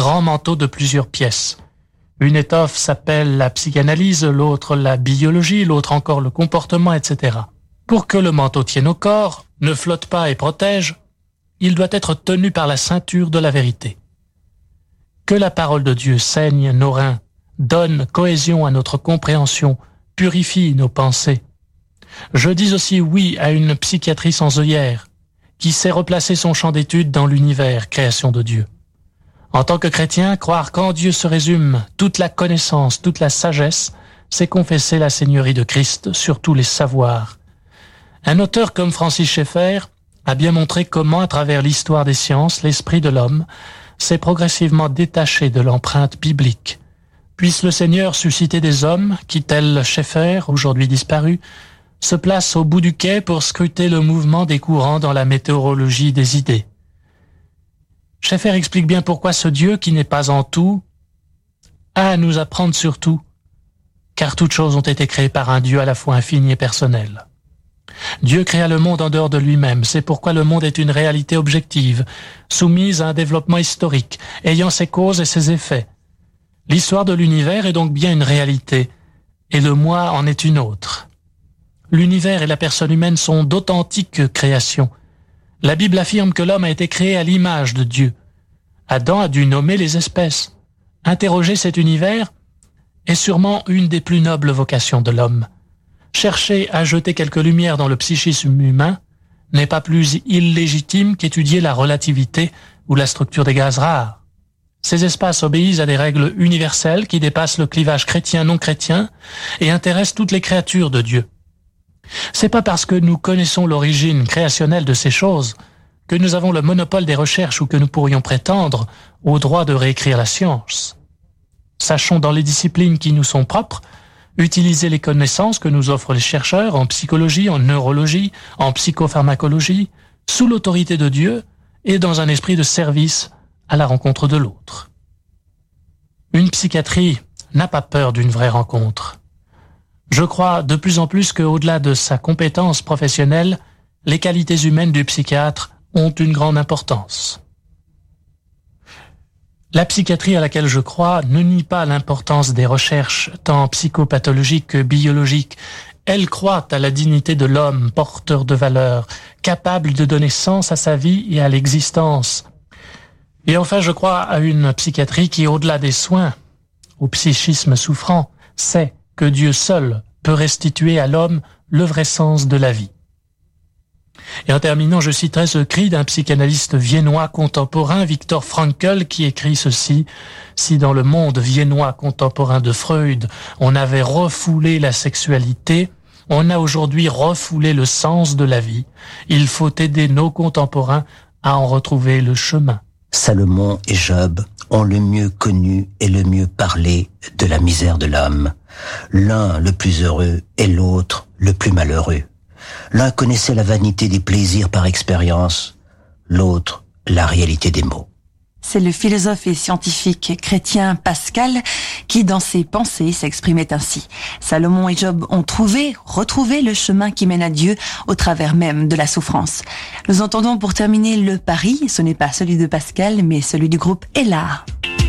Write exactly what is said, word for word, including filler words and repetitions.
grand manteau de plusieurs pièces. Une étoffe s'appelle la psychanalyse, l'autre la biologie, l'autre encore le comportement, et cetera. Pour que le manteau tienne au corps, ne flotte pas et protège, il doit être tenu par la ceinture de la vérité. Que la parole de Dieu saigne nos reins, donne cohésion à notre compréhension, purifie nos pensées. Je dis aussi oui à une psychiatrie sans œillères, qui sait replacer son champ d'étude dans l'univers, création de Dieu. En tant que chrétien, croire qu'en Dieu se résume toute la connaissance, toute la sagesse, c'est confesser la seigneurie de Christ sur tous les savoirs. Un auteur comme Francis Schaeffer a bien montré comment, à travers l'histoire des sciences, l'esprit de l'homme s'est progressivement détaché de l'empreinte biblique. Puisse le Seigneur susciter des hommes qui, tel Schaeffer, aujourd'hui disparu, se placent au bout du quai pour scruter le mouvement des courants dans la météorologie des idées. Schaeffer explique bien pourquoi ce Dieu qui n'est pas en tout a à nous apprendre sur tout, car toutes choses ont été créées par un Dieu à la fois infini et personnel. Dieu créa le monde en dehors de lui-même, c'est pourquoi le monde est une réalité objective, soumise à un développement historique, ayant ses causes et ses effets. L'histoire de l'univers est donc bien une réalité, et le moi en est une autre. L'univers et la personne humaine sont d'authentiques créations. La Bible affirme que l'homme a été créé à l'image de Dieu. Adam a dû nommer les espèces. Interroger cet univers est sûrement une des plus nobles vocations de l'homme. Chercher à jeter quelques lumières dans le psychisme humain n'est pas plus illégitime qu'étudier la relativité ou la structure des gaz rares. Ces espaces obéissent à des règles universelles qui dépassent le clivage chrétien-non chrétien et intéressent toutes les créatures de Dieu. C'est pas parce que nous connaissons l'origine créationnelle de ces choses que nous avons le monopole des recherches ou que nous pourrions prétendre au droit de réécrire la science. Sachons dans les disciplines qui nous sont propres utiliser les connaissances que nous offrent les chercheurs en psychologie, en neurologie, en psychopharmacologie, sous l'autorité de Dieu et dans un esprit de service à la rencontre de l'autre. Une psychiatrie n'a pas peur d'une vraie rencontre. Je crois de plus en plus qu'au-delà de sa compétence professionnelle, les qualités humaines du psychiatre ont une grande importance. La psychiatrie à laquelle je crois ne nie pas l'importance des recherches tant psychopathologiques que biologiques. Elle croit à la dignité de l'homme, porteur de valeurs, capable de donner sens à sa vie et à l'existence. Et enfin, je crois à une psychiatrie qui, au-delà des soins, au psychisme souffrant, sait que Dieu seul peut restituer à l'homme le vrai sens de la vie. Et en terminant, je citerai ce cri d'un psychanalyste viennois contemporain, Viktor Frankl, qui écrit ceci: « Si dans le monde viennois contemporain de Freud, on avait refoulé la sexualité, on a aujourd'hui refoulé le sens de la vie. Il faut aider nos contemporains à en retrouver le chemin. » Salomon et Job ont le mieux connu et le mieux parlé de la misère de l'homme. L'un le plus heureux et l'autre le plus malheureux. L'un connaissait la vanité des plaisirs par expérience, l'autre la réalité des mots. C'est le philosophe et scientifique chrétien Pascal qui, dans ses pensées, s'exprimait ainsi. Salomon et Job ont trouvé, retrouvé le chemin qui mène à Dieu au travers même de la souffrance. Nous entendons pour terminer le pari, ce n'est pas celui de Pascal, mais celui du groupe Ella.